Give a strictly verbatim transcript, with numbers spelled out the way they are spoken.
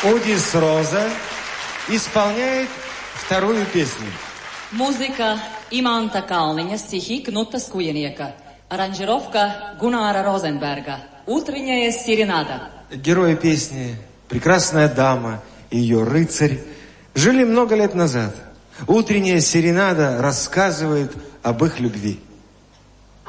Одис Роза исполняет вторую песню. Музыка Иманта Kalniņa, стихи Кнута Скуениека. Аранжировка Гунара Розенберга. Утренняя серенада. Герои песни, прекрасная дама и ее рыцарь, жили много лет назад. Утренняя серенада рассказывает об их любви.